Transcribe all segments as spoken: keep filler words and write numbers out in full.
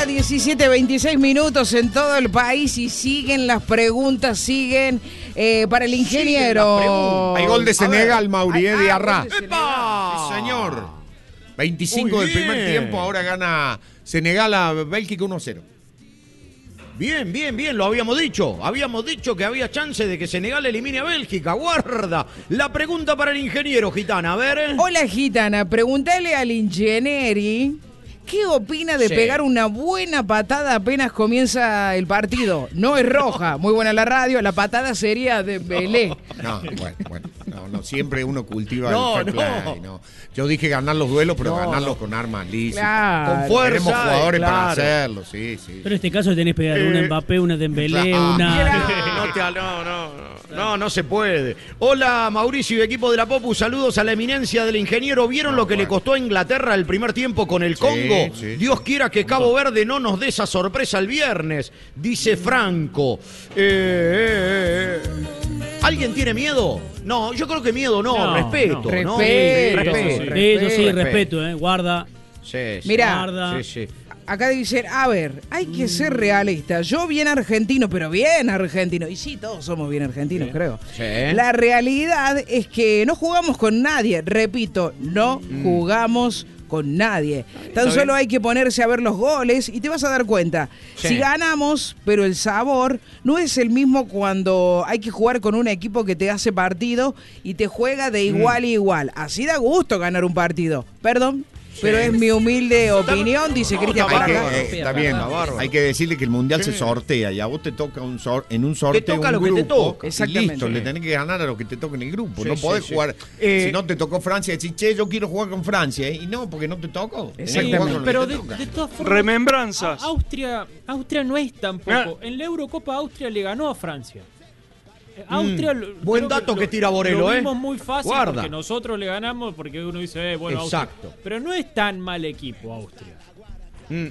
diecisiete, veintiséis minutos en todo el país y siguen las preguntas, siguen eh, para el ingeniero. Hay gol de Senegal, Mauri, de ah, Arrá. gol de ¡Epa! Sí, señor. veinticinco Muy del primer bien. tiempo, ahora gana Senegal a Bélgica uno a cero. Bien, bien, bien, lo habíamos dicho. Habíamos dicho que había chance de que Senegal elimine a Bélgica. Guarda. La pregunta para el ingeniero, Gitana. A ver. Hola, Gitana. Pregúntale al ingenieri qué opina de Sí. pegar una buena patada apenas comienza el partido. No es roja. Muy buena la radio. La patada sería de Belé. No, bueno, bueno. No, no, siempre uno cultiva No, el fair play, no. no. Yo dije ganar los duelos, pero No, ganarlos no. con armas lícitas. Claro. Con fuerza. Tenemos jugadores claro. para hacerlo, sí, sí. Pero en este caso tenés que pegar una Mbappé, una Dembélé, claro. una... No, te, no, no, no, no, no se puede. Hola, Mauricio y equipo de la Popu. Saludos a la eminencia del ingeniero. ¿Vieron No, lo que bueno. le costó a Inglaterra el primer tiempo con el Sí, Congo? sí. Dios quiera que Cabo Verde no nos dé esa sorpresa el viernes, dice Franco. Eh, eh, eh. ¿Alguien tiene miedo? No, yo creo que miedo no, No, respeto. no. ¿no? Respeto, respeto. respeto. Eso sí, Respeto. respeto, eh. Guarda, Sí, sí. Mirá. guarda. Sí, sí. Acá dicen, a ver, hay que ser realista. Yo bien argentino, pero bien argentino. Y sí, todos somos bien argentinos, creo. Sí. La realidad es que no jugamos con nadie. Repito, no jugamos con nadie. Tan Está solo bien. hay que ponerse a ver los goles y te vas a dar cuenta. Sí. Si ganamos, pero el sabor no es el mismo cuando hay que jugar con un equipo que te hace partido y te juega de igual a igual. Así da gusto ganar un partido. Perdón. Pero es mi humilde opinión, dice Cristian está Hay que, Paraca. eh, está bien, Está bárbaro. hay que decirle que el mundial se sortea y a vos te toca un sor- en un sorteo toca un lo que te grupo, toca. y Exactamente. listo, le tenés que ganar a lo que te toca en el grupo. Sí, no sí, podés sí. jugar, Eh, si no te tocó Francia, decís, che, yo quiero jugar con Francia, ¿eh? Y no, porque no te tocó. Tenés que Exactamente. jugar con lo Pero que te de, toca. de todas formas, Remembranzas. a- Austria, Austria no es tampoco. Ah. En la Eurocopa Austria le ganó a Francia. Eh, Austria, lo- Buen creo dato que lo- tira Borelo, lo ¿eh? vimos muy fácil Guarda. porque nosotros le ganamos porque uno dice, eh, bueno, Exacto. Austria. Pero no es tan mal equipo Austria. Mm.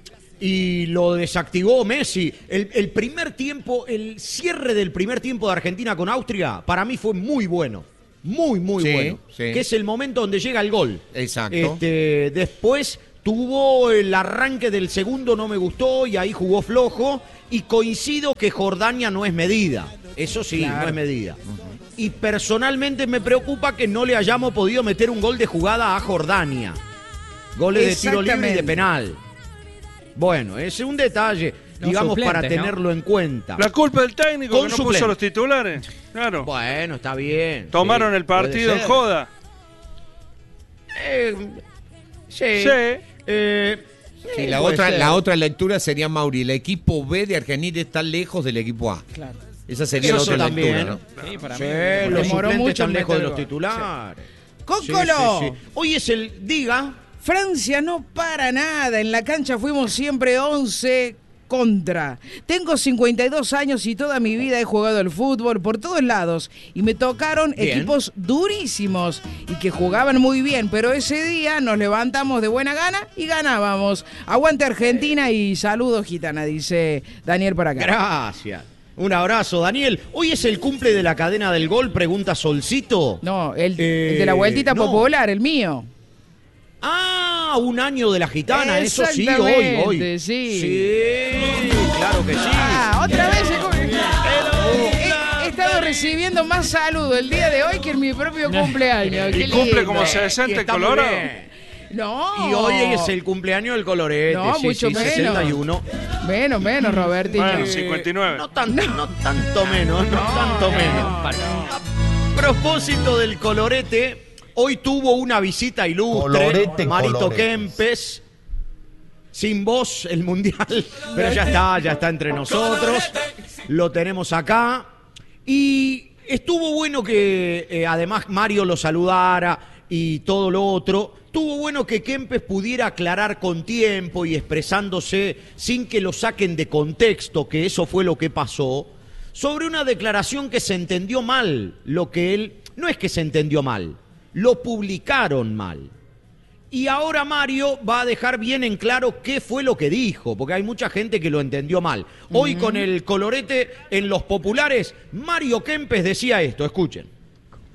Y lo desactivó Messi. El, el primer tiempo, el cierre del primer tiempo de Argentina con Austria, para mí fue muy bueno. Muy, muy Sí, bueno. sí. Que es el momento donde llega el gol. Exacto. Este, después tuvo el arranque del segundo, no me gustó, y ahí jugó flojo. Y coincido que Jordania no es medida. Eso sí, Claro. no es medida. Y personalmente me preocupa que no le hayamos podido meter un gol de jugada a Jordania. Goles de tiro libre y de Exactamente. penal. Bueno, ese es un detalle, Los digamos, suplentes, para ¿no? tenerlo en cuenta. La culpa del técnico Con que no suplente. puso los titulares. Claro. Bueno, está bien. Tomaron sí, el partido puede en ser. joda. Eh, sí. Sí. Eh, Sí, eh, la, puede otra, ser. la otra lectura sería, Mauri, el equipo B de Argentina está lejos del equipo A. Claro. Esa sería Eso la otra también. lectura, ¿no? Sí, para Sí, mí. los Demoró suplentes mucho están en lejos de meter los gol. titulares. ¡Cócolo! Sí, sí, sí. Hoy es el Diga. Francia no para nada. En la cancha fuimos siempre once contra. Tengo cincuenta y dos años y toda mi vida he jugado al fútbol por todos lados. Y me tocaron Bien. equipos durísimos y que jugaban muy bien. Pero ese día nos levantamos de buena gana y ganábamos. Aguante Argentina y saludos, gitana, dice Daniel por acá. Gracias. Un abrazo, Daniel. Hoy es el cumple de la cadena del gol, pregunta Solcito. No, el, Eh, el de la vueltita no. popular, el mío. Ah, un año de la gitana, eso sí, hoy, Exactamente, hoy. sí. Sí, claro que sí. Ah, otra vez he, he estado recibiendo más saludos el día de hoy que en mi propio cumpleaños. Qué Y cumple lindo. como Y sesenta en está muy Colorado. bien. No. Y hoy es el cumpleaños del colorete. No, sí, mucho sí, menos. sesenta y uno. Menos, menos, Robertito. Bueno, Eh, cincuenta y nueve. No, tan- no tanto menos, no, tanto menos. A propósito del colorete, hoy tuvo una visita ilustre. Colorete, Marito colorete. Kempes. Sin voz el mundial, pero ya está, ya está entre nosotros. Lo tenemos acá. Y estuvo bueno que eh, además Mario lo saludara y todo lo otro. Estuvo bueno que Kempes pudiera aclarar con tiempo y expresándose sin que lo saquen de contexto, que eso fue lo que pasó, sobre una declaración que se entendió mal. Lo que él, no es que se entendió mal, lo publicaron mal. Y ahora Mario va a dejar bien en claro qué fue lo que dijo, porque hay mucha gente que lo entendió mal. Hoy con el colorete en los populares, Mario Kempes decía esto, escuchen.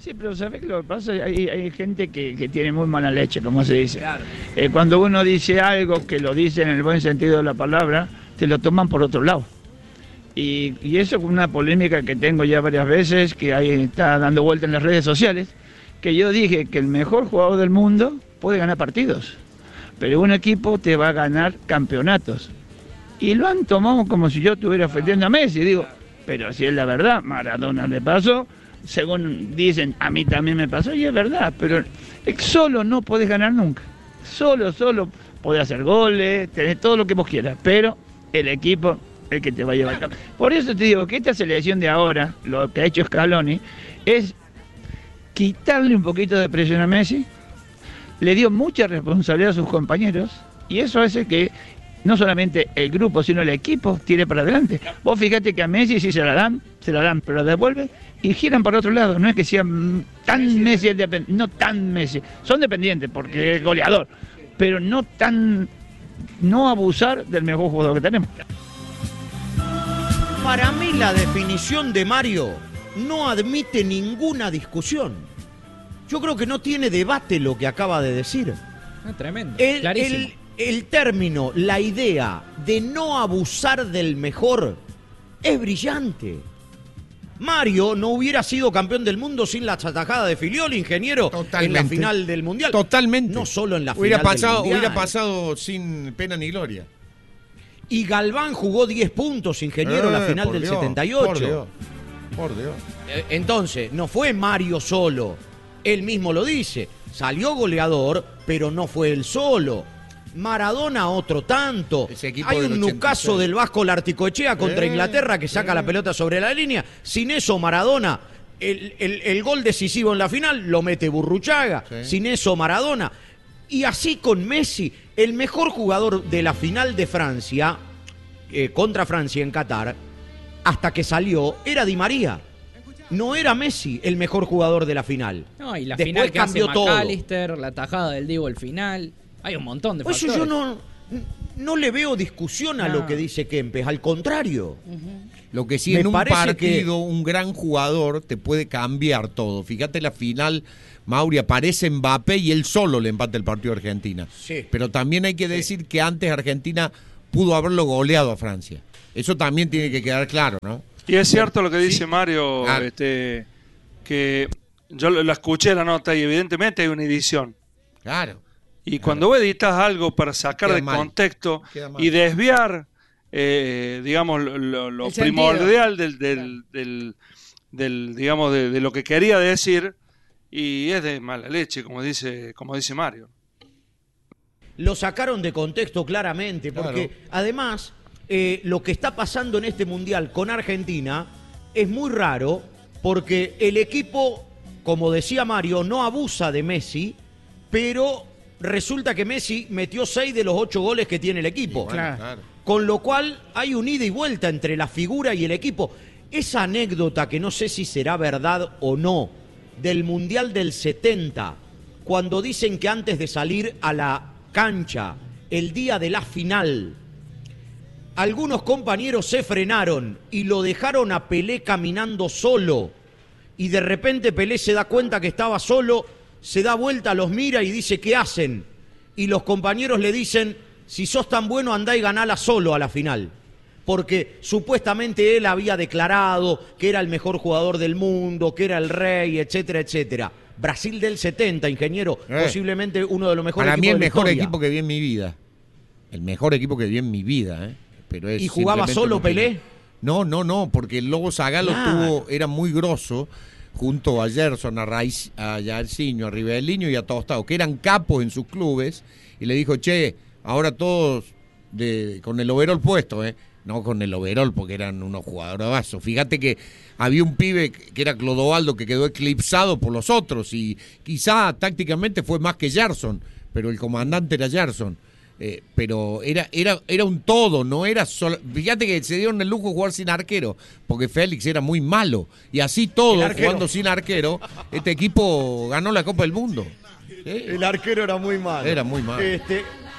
Sí, pero ¿sabés qué lo que pasa? Hay, hay gente que, que tiene muy mala leche, como se dice. Claro. Eh, cuando uno dice algo que lo dice en el buen sentido de la palabra, te lo toman por otro lado. Y, y eso es una polémica que tengo ya varias veces, que ahí está dando vuelta en las redes sociales, que yo dije que el mejor jugador del mundo puede ganar partidos, pero un equipo te va a ganar campeonatos. Y lo han tomado como si yo estuviera ofendiendo a Messi. Digo, pero si es la verdad, Maradona le pasó, según dicen, a mí también me pasó, y es verdad, pero solo no podés ganar nunca. Solo, solo podés hacer goles, tenés todo lo que vos quieras, pero el equipo es el que te va a llevar. Por eso te digo que esta selección de ahora, lo que ha hecho Scaloni, es quitarle un poquito de presión a Messi, le dio mucha responsabilidad a sus compañeros, y eso hace que no solamente el grupo, sino el equipo tire para adelante. Vos fíjate que a Messi si se la dan, se la dan, pero la devuelve y giran para otro lado. No es que sean tan Messi, no tan Messi. Son dependientes porque es goleador, pero no tan, no abusar del mejor jugador que tenemos. Para mí la definición de Mario no admite ninguna discusión. Yo creo que no tiene debate lo que acaba de decir. Ah, tremendo, el, clarísimo. El, el término, la idea de no abusar del mejor es brillante. Mario no hubiera sido campeón del mundo sin la atajada de Filioli, ingeniero, Totalmente. en la final del Mundial. Totalmente. No solo en la hubiera final pasado, del Mundial. Hubiera pasado sin pena ni gloria. Y Galván jugó diez puntos, ingeniero, en eh, la final del Dios, setenta y ocho. Por Dios, por Dios. Entonces, no fue Mario solo. Él mismo lo dice. Salió goleador, pero no fue él solo. Maradona otro tanto. Hay un nucazo del Vasco Larticoechea contra eh, Inglaterra que saca eh. la pelota sobre la línea. Sin eso Maradona, el, el, el gol decisivo en la final lo mete Burruchaga. Sí. Sin eso Maradona. Y así con Messi, el mejor jugador de la final de Francia, eh, contra Francia en Qatar, hasta que salió, era Di María. No era Messi el mejor jugador de la final. No, y la Después final que cambió hace todo. McAllister, la tajada del Diego al final. Hay un montón de Por factores. eso yo no, no le veo discusión a no. lo que dice Kempes, al contrario. Uh-huh. Lo que sí, Me en un partido, que... un gran jugador te puede cambiar todo. Fíjate la final, Mauri, aparece Mbappé y él solo le empata el partido a Argentina. Sí. Pero también hay que decir sí. que antes Argentina pudo haberlo goleado a Francia. Eso también tiene que quedar claro, ¿no? Y es cierto lo que dice sí. Mario, claro. este, que yo la escuché la nota y evidentemente hay una edición. Claro. Y cuando vos editas algo para sacar de mal. contexto y desviar, eh, digamos, lo, lo primordial del, del, claro. del, del, digamos, de, de lo que quería decir, y es de mala leche, como dice, como dice Mario. Lo sacaron de contexto claramente, porque claro. además eh, lo que está pasando en este Mundial con Argentina es muy raro, porque el equipo, como decía Mario, no abusa de Messi, pero resulta que Messi metió seis de los ocho goles que tiene el equipo. Sí, claro, claro. Con lo cual hay un ida y vuelta entre la figura y el equipo. Esa anécdota, que no sé si será verdad o no, del Mundial del setenta, cuando dicen que antes de salir a la cancha, el día de la final, algunos compañeros se frenaron y lo dejaron a Pelé caminando solo. Y de repente Pelé se da cuenta que estaba solo, se da vuelta, los mira y dice, ¿qué hacen? Y los compañeros le dicen, si sos tan bueno, andá y ganala solo a la final. Porque supuestamente él había declarado que era el mejor jugador del mundo, que era el rey, etcétera, etcétera. Brasil del setenta, ingeniero, eh. posiblemente uno de los mejores Para equipos mí el de la mejor historia. equipo que vi en mi vida. El mejor equipo que vi en mi vida, ¿eh? Pero es ¿Y jugaba solo Pelé? No, no, no, porque el Lobo Zagallo tuvo, era muy grosso, junto a Gerson, a, Raiz, a Jairzinho, a Rivellino y a Tostado, que eran capos en sus clubes, y le dijo, che, ahora todos de, con el overol puesto, ¿eh? No con el overol, porque eran unos jugadores vasos. Fíjate que había un pibe que era Clodoaldo que quedó eclipsado por los otros, y quizá tácticamente fue más que Gerson, pero el comandante era Gerson. Eh, pero era, era, era un todo, no era solo. Fíjate que se dieron el lujo de jugar sin arquero, porque Félix era muy malo. Y así todo, jugando sin arquero, este equipo ganó la Copa del Mundo. ¿Eh? El arquero era muy malo. Era muy malo. Este,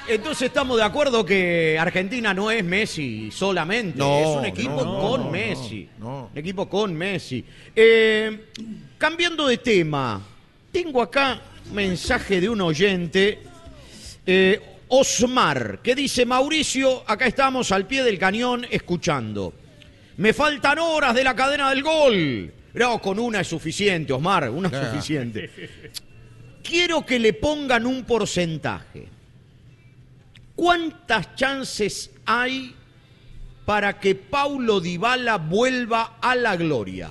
Entonces estamos de acuerdo que Argentina no es Messi solamente, No, es un equipo no, con no, Messi. no, no. Un equipo con Messi. Eh, cambiando de tema, tengo acá un mensaje de un oyente, eh, Osmar, que dice: Mauricio, acá estamos al pie del cañón escuchando. Me faltan horas de la cadena del gol. No, con una es suficiente, Osmar, una es Ah. suficiente. Quiero que le pongan un porcentaje. ¿Cuántas chances hay para que Paulo Dybala vuelva a la gloria?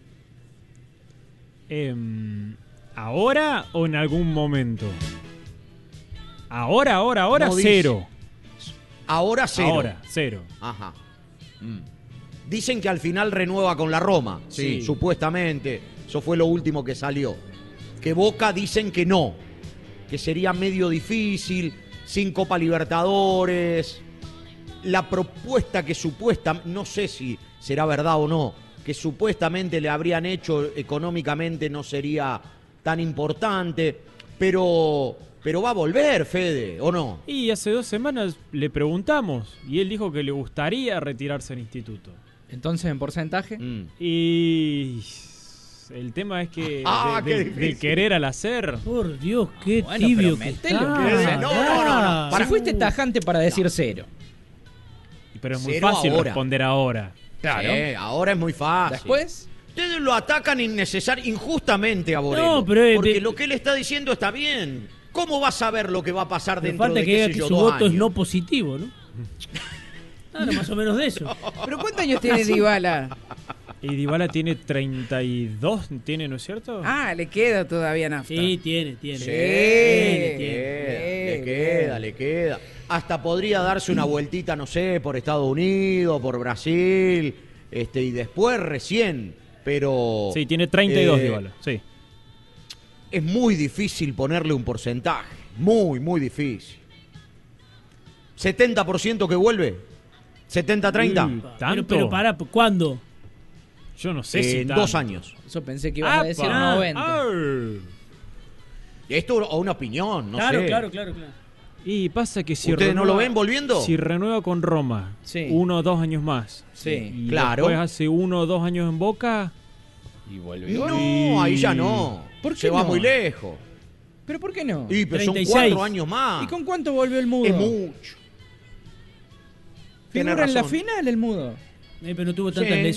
Em, ¿Ahora o en algún momento? Ahora, ahora, ahora, No dice. cero. Ahora cero. Ahora, cero. Ajá. Mm. Dicen que al final renueva con la Roma. Sí. Supuestamente. Eso fue lo último que salió. Que Boca dicen que no. Que sería medio difícil. Sin Copa Libertadores. La propuesta que supuestamente, no sé si será verdad o no, que supuestamente le habrían hecho económicamente no sería tan importante. Pero, pero va a volver, Fede, ¿o no? Y hace dos semanas le preguntamos y él dijo que le gustaría retirarse del instituto. Entonces, en porcentaje. Mm. Y el tema es que Ah, de, qué de- difícil. del querer al hacer. Por Dios, qué Bueno, tibio pero que metele un está. porcentaje. No, no, no, no. Si Para- fuiste tajante para decir cero. Pero es muy Cero fácil ahora. responder ahora. Claro. Sí, ahora es muy fácil. Después, Ustedes lo atacan innecesario, injustamente a Borello. No, pero, eh, porque de- lo que él está diciendo está bien. ¿Cómo va a saber lo que va a pasar Pero dentro falta de que qué diga sé que yo, su dos voto es años? no positivo, ¿no? Claro, más o menos de eso. ¿Pero cuántos años tiene Dybala? Y Dybala tiene treinta y dos, ¿tiene, no es cierto? Ah, le queda todavía nafta. Sí, tiene, tiene. Sí, Tiene, le tiene. queda, le Bien, queda, bien. le queda. Hasta podría darse una vueltita, no sé, por Estados Unidos, por Brasil, este, y después recién, pero... Sí, tiene treinta y dos eh, Dybala, sí. Es muy difícil ponerle un porcentaje, muy, muy difícil. ¿setenta por ciento que vuelve? ¿setenta treinta? Mm, Pero, ¿Tanto? pero para, ¿cuándo? Yo no sé si en tanto. dos años. eso pensé que ibas a ¡Apa! decir noventa. Ar. Esto o una opinión, no claro, sé. claro, claro, claro. Y pasa que si ¿Ustedes no lo renueva- ven volviendo? Si renueva con Roma, Sí. uno o dos años más. Sí. Y Claro. después hace uno o dos años en Boca. Y vuelve. No, ahí ya no. ¿Por qué Se va no? muy lejos. ¿Pero por qué no? Y pero son treinta y seis. cuatro años más. ¿Y con cuánto volvió el mudo? Es mucho. ¿Figura Tenés en la razón. final el mudo? Eh, pero no tuvo tantas Sí. lesiones.